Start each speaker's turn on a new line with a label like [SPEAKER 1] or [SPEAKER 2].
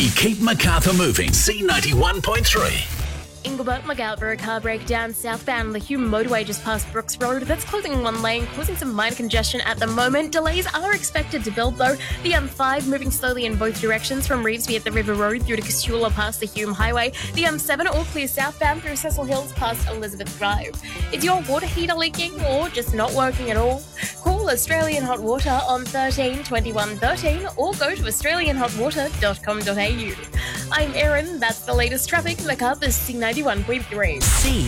[SPEAKER 1] We keep Macarthur moving. C91.3.
[SPEAKER 2] Inglebert McGalver, car breakdown southbound the Hume motorway just past Brooks Road. That's closing one lane, causing some minor congestion at the moment. Delays are expected to build though. The M5 moving slowly in both directions from Revesby at the River Road through to Casula past the Hume Highway. The M7 all clear southbound through Cecil Hills past Elizabeth Drive. Is your water heater leaking or just not working at all? Call Australian Hot Water on 13 21 13 or go to australianhotwater.com.au. I'm Erin, that's the latest traffic. Look up is C91.3.